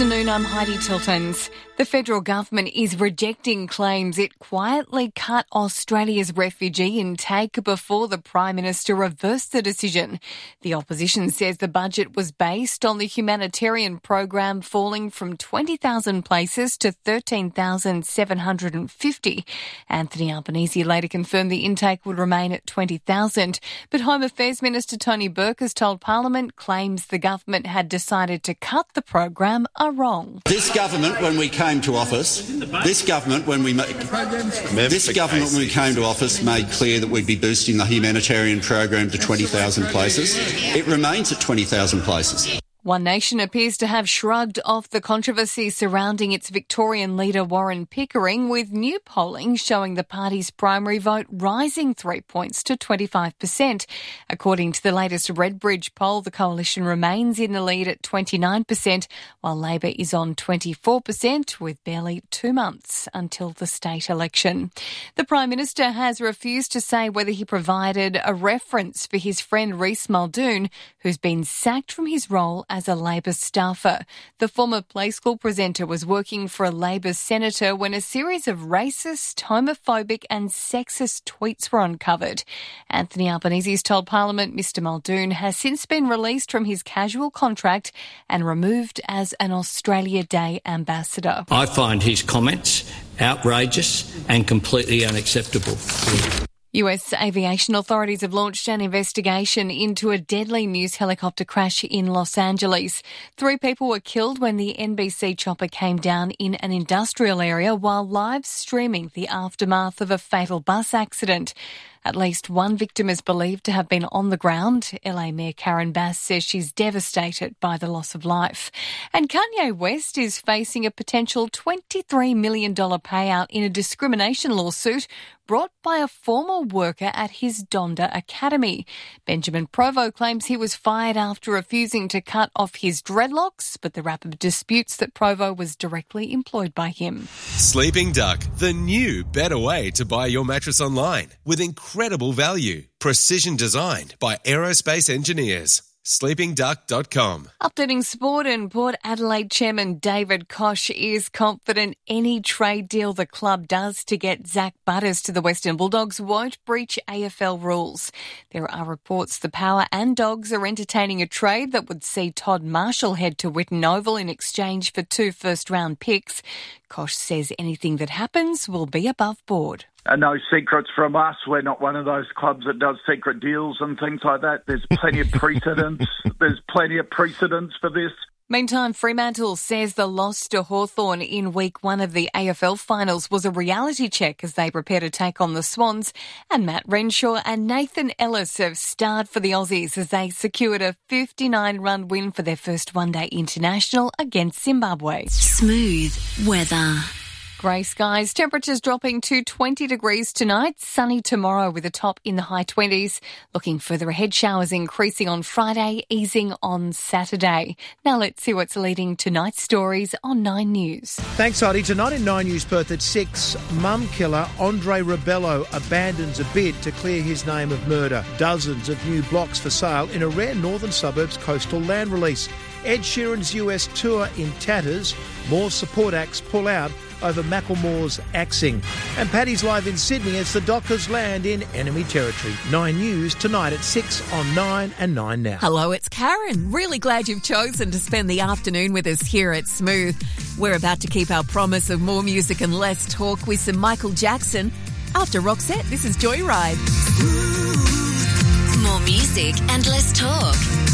Afternoon, I'm Heidi Tiltons. The federal government is rejecting claims it quietly cut Australia's refugee intake before the Prime Minister reversed the decision. The opposition says the budget was based on the humanitarian program falling from 20,000 places to 13,750. Anthony Albanese later confirmed the intake would remain at 20,000, but Home Affairs Minister Tony Burke has told Parliament claims the government had decided to cut the program are wrong. This government, when we came to office, when we came to office, made clear that we'd be boosting the humanitarian program to 20,000 places. It remains at 20,000 places. One Nation appears to have shrugged off the controversy surrounding its Victorian leader Warren Pickering, with new polling showing the party's primary vote rising 3 points to 25%. According to the latest Redbridge poll, the coalition remains in the lead at 29%, while Labor is on 24%, with barely 2 months until the state election. The Prime Minister has refused to say whether he provided a reference for his friend Reece Muldoon, who's been sacked from his role as a Labor staffer. The former Play School presenter was working for a Labor senator when a series of racist, homophobic and sexist tweets were uncovered. Anthony Albanese has told Parliament Mr Muldoon has since been released from his casual contract and removed as an Australia Day ambassador. I find his comments outrageous and completely unacceptable. US aviation authorities have launched an investigation into a deadly news helicopter crash in Los Angeles. 3 people were killed when the NBC chopper came down in an industrial area while live streaming the aftermath of a fatal bus accident. At least one victim is believed to have been on the ground. LA Mayor Karen Bass says she's devastated by the loss of life. And Kanye West is facing a potential $23 million payout in a discrimination lawsuit brought by a former worker at his Donda Academy. Benjamin Provo claims he was fired after refusing to cut off his dreadlocks, but the rapper disputes that Provo was directly employed by him. Sleeping Duck, the new, better way to buy your mattress online with incredible value. Precision designed by aerospace engineers. sleepingduck.com. Updating sport, and Port Adelaide chairman David Koch is confident any trade deal the club does to get Zach Butters to the Western Bulldogs won't breach AFL rules. There are reports the Power and Dogs are entertaining a trade that would see Todd Marshall head to Whitten Oval in exchange for 2 first-round picks. Koch says anything that happens will be above board. No secrets from us. We're not one of those clubs that does secret deals and things like that. There's plenty of precedents. There's plenty of precedents for this. Meantime, Fremantle says the loss to Hawthorn in week 1 of the AFL finals was a reality check as they prepare to take on the Swans. And Matt Renshaw and Nathan Ellis have starred for the Aussies as they secured a 59-run win for their first one-day international against Zimbabwe. Smooth weather. Grey skies, temperatures dropping to 20 degrees tonight, sunny tomorrow with a top in the high 20s. Looking further ahead, showers increasing on Friday, easing on Saturday. Now let's see what's leading tonight's stories on 9 News. Thanks, Heidi. Tonight in 9 News Perth at 6, mum killer Andre Rebello abandons a bid to clear his name of murder. Dozens of new blocks for sale in a rare northern suburbs coastal land release. Ed Sheeran's US tour in tatters. More support acts pull out over Macklemore's axing. And Paddy's live in Sydney as the Dockers land in enemy territory. 9 News tonight at 6 on 9 and 9 Now. Hello, it's Karen. Really glad you've chosen to spend the afternoon with us here at Smooth. We're about to keep our promise of more music and less talk with some Michael Jackson. After Roxette, this is Joyride. More music and less talk.